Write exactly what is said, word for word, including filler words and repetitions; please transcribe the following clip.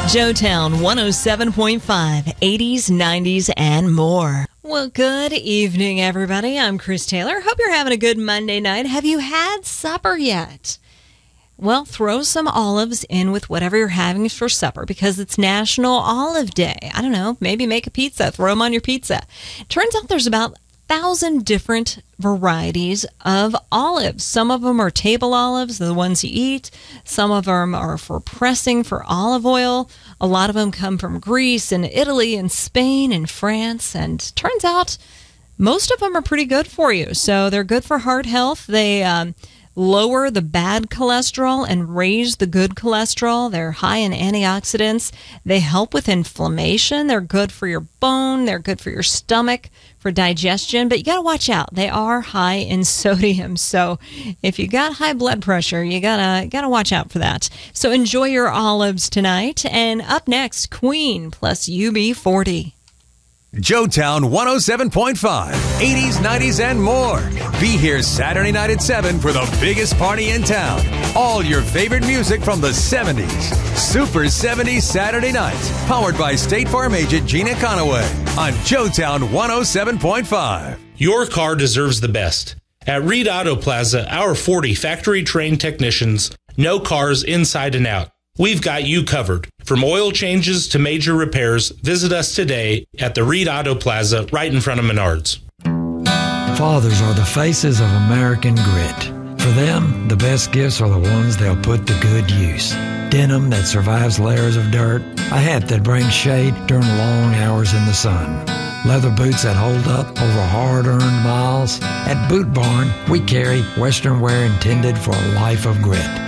Joetown one oh seven point five, eighties, nineties, and more. Well, good evening, everybody. I'm Chris Taylor. Hope you're having a good Monday night. Have you had supper yet? Well, throw some olives in with whatever you're having for supper because it's National Olive Day. I don't know, maybe make a pizza, throw them on your pizza. Turns out there's about a thousand different varieties of olives. Some of them are table olives, the ones you eat. Some of them are for pressing for olive oil. A lot of them come from Greece and Italy and Spain and France. And turns out most of them are pretty good for you. So they're good for heart health. They um, lower the bad cholesterol and raise the good cholesterol. They're high in antioxidants. They help with inflammation. They're good for your bone. They're good for your stomach, for digestion. But you got to watch out. They are high in sodium. So if you got high blood pressure, you gotta gotta watch out for that. So enjoy your olives tonight. And up next, Queen plus U B forty. Joetown one oh seven point five, eighties, nineties, and more. Be here Saturday night at seven for the biggest party in town. All your favorite music from the seventies. Super seventies Saturday nights. Powered by State Farm agent Gina Conaway on Joetown one oh seven point five. Your car deserves the best. At Reed Auto Plaza, our forty factory-trained technicians know cars inside and out. We've got you covered. From oil changes to major repairs, visit us today at the Reed Auto Plaza right in front of Menards. Fathers are the faces of American grit. For them, the best gifts are the ones they'll put to good use. Denim that survives layers of dirt, a hat that brings shade during long hours in the sun, leather boots that hold up over hard-earned miles. At Boot Barn, we carry Western wear intended for a life of grit.